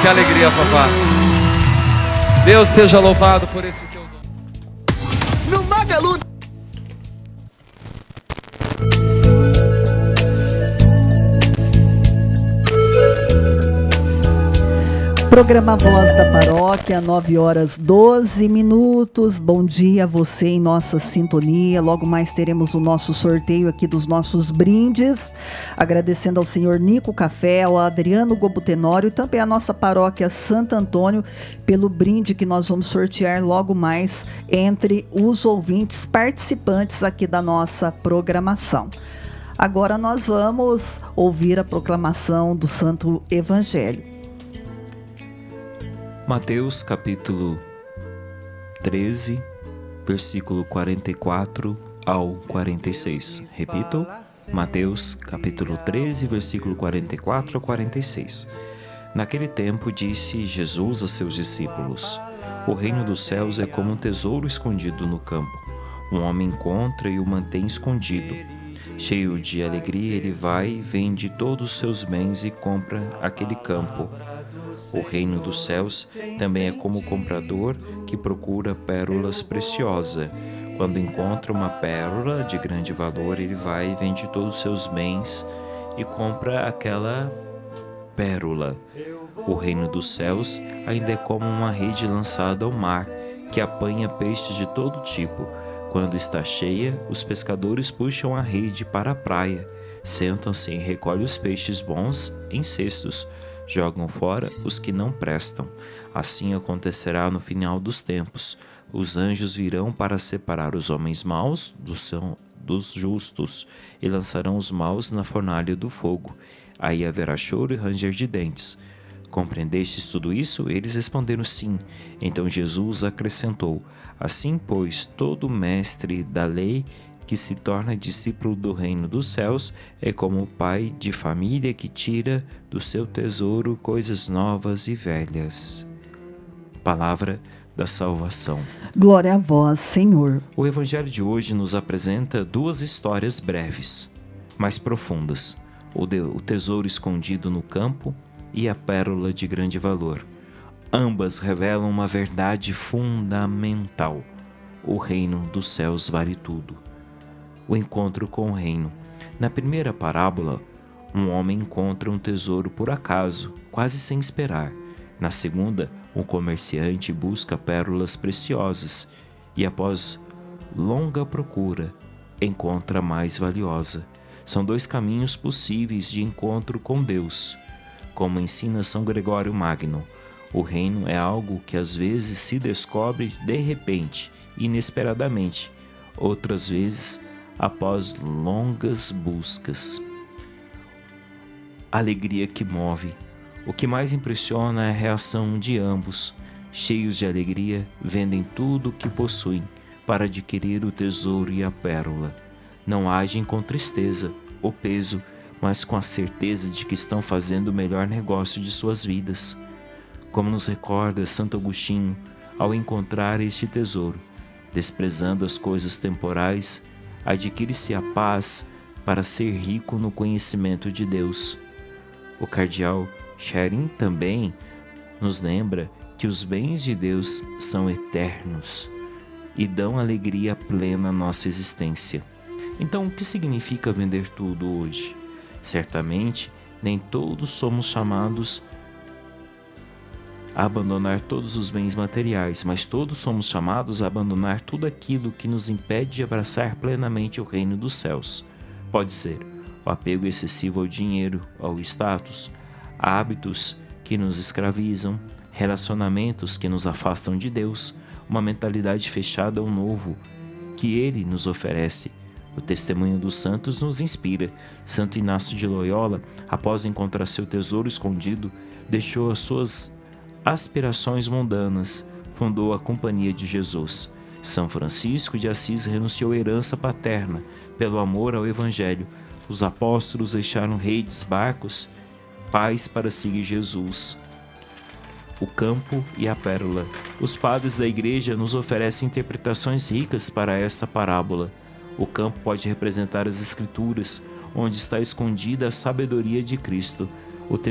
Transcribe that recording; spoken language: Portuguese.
Que alegria, papá. Deus seja louvado por esse teu dom. No Magalu. Programa Voz da Paróquia, 9h12. Bom dia a você em nossa sintonia. Logo mais teremos o nosso sorteio aqui dos nossos brindes. Agradecendo ao senhor Nico Café, ao Adriano Gobo Tenório e também a nossa paróquia Santo Antônio pelo brinde que nós vamos sortear logo mais entre os ouvintes participantes aqui da nossa programação. Agora nós vamos ouvir a proclamação do Santo Evangelho. Mateus capítulo 13, versículo 44 ao 46. Repito, Mateus capítulo 13, versículo 44 ao 46. Naquele tempo disse Jesus a seus discípulos: O reino dos céus é como um tesouro escondido no campo. Um homem encontra e o mantém escondido. Cheio de alegria, ele vai, vende todos os seus bens e compra aquele campo. O reino dos céus também é como o comprador que procura pérolas preciosas. Quando encontra uma pérola de grande valor, ele vai e vende todos os seus bens e compra aquela pérola. O reino dos céus ainda é como uma rede lançada ao mar, que apanha peixes de todo tipo. Quando está cheia, os pescadores puxam a rede para a praia, sentam-se e recolhem os peixes bons em cestos. Jogam fora os que não prestam. Assim acontecerá no final dos tempos. Os anjos virão para separar os homens maus dos justos e lançarão os maus na fornalha do fogo. Aí haverá choro e ranger de dentes. Compreendestes tudo isso? Eles responderam sim. Então Jesus acrescentou: Assim, pois, todo mestre da lei que se torna discípulo do reino dos céus é como o pai de família que tira do seu tesouro coisas novas e velhas. Palavra da salvação. Glória a vós, Senhor. O Evangelho de hoje nos apresenta duas histórias breves, mas profundas: o tesouro escondido no campo e a pérola de grande valor. Ambas revelam uma verdade fundamental: o reino dos céus vale tudo. O encontro com o reino. Na primeira parábola, um homem encontra um tesouro por acaso, quase sem esperar. Na segunda, um comerciante busca pérolas preciosas e, após longa procura, encontra a mais valiosa. São dois caminhos possíveis de encontro com Deus. Como ensina São Gregório Magno, o reino é algo que às vezes se descobre de repente, inesperadamente, outras vezes após longas buscas. Alegria que move. O que mais impressiona é a reação de ambos. Cheios de alegria, vendem tudo o que possuem para adquirir o tesouro e a pérola. Não agem com tristeza ou peso, mas com a certeza de que estão fazendo o melhor negócio de suas vidas. Como nos recorda Santo Agostinho, ao encontrar este tesouro, desprezando as coisas temporais, adquire-se a paz para ser rico no conhecimento de Deus. O cardeal Scherin também nos lembra que os bens de Deus são eternos e dão alegria plena à nossa existência. Então, o que significa vender tudo hoje? Certamente, nem todos somos chamados a abandonar todos os bens materiais, mas todos somos chamados a abandonar tudo aquilo que nos impede de abraçar plenamente o reino dos céus. Pode ser o apego excessivo ao dinheiro, ao status, hábitos que nos escravizam, relacionamentos que nos afastam de Deus, uma mentalidade fechada ao novo que Ele nos oferece. O testemunho dos santos nos inspira. Santo Inácio de Loyola, após encontrar seu tesouro escondido, deixou as suas aspirações mundanas, fundou a Companhia de Jesus. São Francisco de Assis renunciou à herança paterna pelo amor ao Evangelho. Os apóstolos deixaram redes, barcos, pais para seguir Jesus. O campo e a pérola. Os padres da Igreja nos oferecem interpretações ricas para esta parábola. O campo pode representar as Escrituras, onde está escondida a sabedoria de Cristo.